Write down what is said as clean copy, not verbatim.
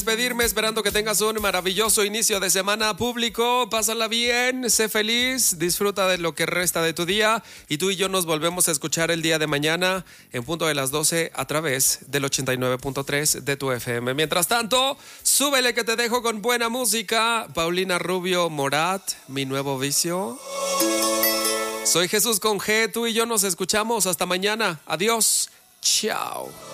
Despedirme esperando que tengas un maravilloso inicio de semana público. Pásala bien, sé feliz, disfruta de lo que resta de tu día y tú y yo nos volvemos a escuchar el día de mañana en punto de las 12 a través del 89.3 de tu FM. Mientras tanto, súbele que te dejo con buena música. Paulina Rubio, Morat, Mi Nuevo Vicio. Soy Jesús con G, tú y yo nos escuchamos hasta mañana. Adiós, chao.